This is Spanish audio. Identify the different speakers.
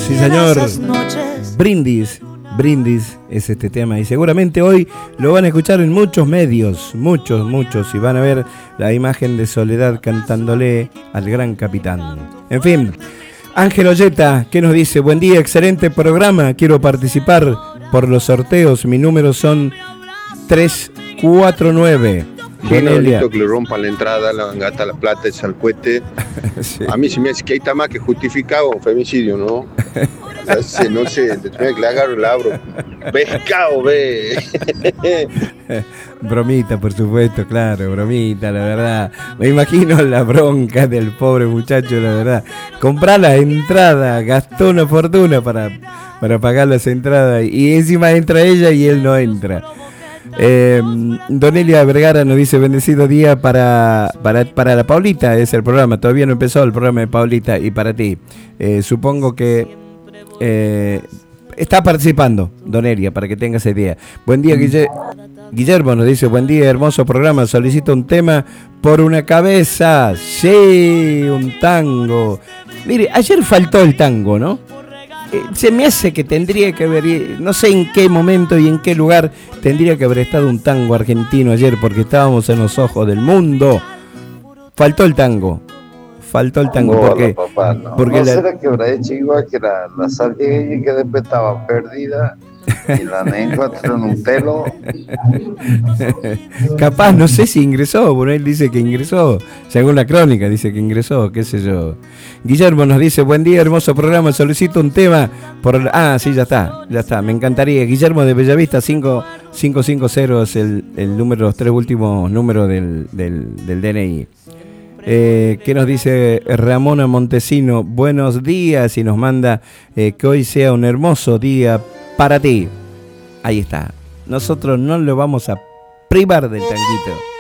Speaker 1: sí señor. Brindis es este tema y seguramente hoy lo van a escuchar en muchos medios, muchos, y van a ver la imagen de Soledad cantándole al gran capitán. En fin, Ángel Olleta, ¿qué nos dice? Buen día, excelente programa, quiero participar por los sorteos, mi número son 349.
Speaker 2: Qué bonito que le rompan la entrada, la gata, la plata, el salcuete. Sí. A mí se me hace que ahí está más que justificado un femicidio, ¿no? O sea, no sé, te tengo que le agarro y le abro. Pescado, ve.
Speaker 1: Bromita, por supuesto, claro, bromita, la verdad. Me imagino la bronca del pobre muchacho, la verdad. Comprar la entrada, gastó una fortuna para pagar las entradas y encima entra ella y él no entra. Donelia Vergara nos dice bendecido día para la Paulita, es el programa, todavía no empezó el programa de Paulita y para ti. Supongo que está participando, Donelia, para que tengas idea. Buen día, Guillermo nos dice buen día, hermoso programa, solicito un tema por una cabeza. Sí, un tango. Mire, ayer faltó el tango, ¿no? Se me hace que tendría que haber, no sé en qué momento y en qué lugar tendría que haber estado un tango argentino ayer, porque estábamos en los ojos del mundo. Faltó el tango, porque
Speaker 3: papá, no.
Speaker 1: Porque
Speaker 3: ¿No será que habrá hecho igual que la salteña que después estaba perdida y la encontró en un telo?
Speaker 1: Capaz, no sé si ingresó, bueno, él dice que ingresó, según la crónica dice que ingresó, qué sé yo. Guillermo nos dice, buen día, hermoso programa, solicito un tema por... sí, ya está, me encantaría. Guillermo de Bellavista, 5550 es el número, los tres últimos números del DNI. ¿Qué nos dice Ramona Montesino? Buenos días y nos manda que hoy sea un hermoso día para ti. Ahí está. Nosotros no lo vamos a privar del tanguito.